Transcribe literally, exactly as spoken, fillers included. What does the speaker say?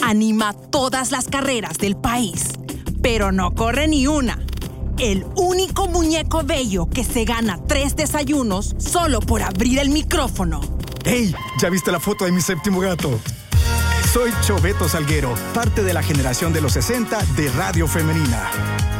Anima todas las carreras del país, pero no corre ni una. El único muñeco bello que se gana tres desayunos solo por abrir el micrófono. ¡Hey! ¿Ya viste la foto de mi séptimo gato? Soy Choveto Salguero, parte de la generación de los sesenta de Radio Femenina.